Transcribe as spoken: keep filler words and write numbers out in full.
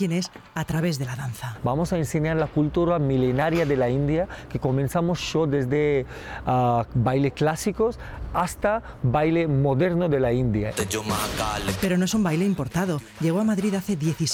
quién es a través de la danza. Vamos a enseñar la cultura milenaria de la India, que comenzamos show desde uh, baile clásicos hasta baile moderno de la India. Pero no es un baile importado. Llegó a Madrid hace diecisiete